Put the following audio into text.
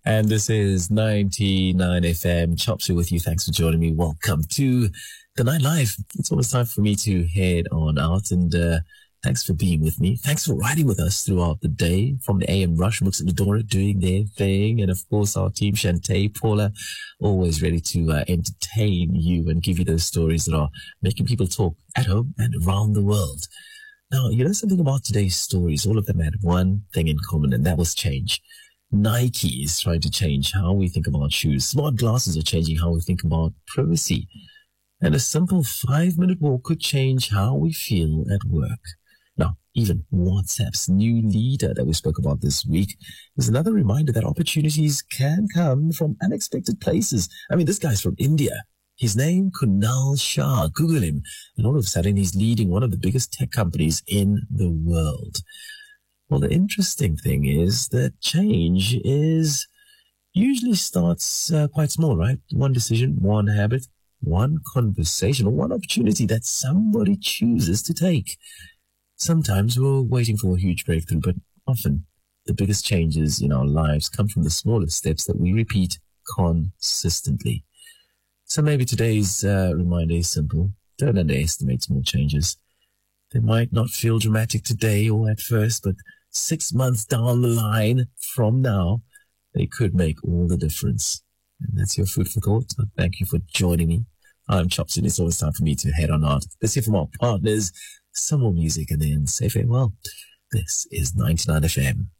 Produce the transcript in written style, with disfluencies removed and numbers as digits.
And this is 99 FM. Chops here with you. Thanks for joining me. Welcome to the Night Live. It's almost time for me to head on out, and thanks for being with me. Thanks for riding with us throughout the day. From the AM Rush, Mooks and Adora doing their thing, and of course our team, Shantae, Paula, always ready to entertain you and give you those stories that are making people talk at home and around the world. Now, you know something about today's stories? All of them had one thing in common, and that was change. Nike is trying to change how we think about shoes. Smart glasses are changing how we think about privacy. And a simple 5-minute walk could change how we feel at work. Now, even WhatsApp's new leader that we spoke about this week is another reminder that opportunities can come from unexpected places. I mean, this guy's from India. His name, Kunal Shah. Google him. And all of a sudden, he's leading one of the biggest tech companies in the world. Well, the interesting thing is that change usually starts quite small, right? One decision, one habit, one conversation, or one opportunity that somebody chooses to take. Sometimes we're waiting for a huge breakthrough, but often the biggest changes in our lives come from the smallest steps that we repeat consistently. So maybe today's reminder is simple. Don't underestimate small changes. They might not feel dramatic today or at first, but 6 months down the line from now, they could make all the difference. And that's your food for thought. So thank you for joining me. I'm Chops, and it's always time for me to head on out. Let's hear from our partners, some more music, and then say farewell. This is 99 FM.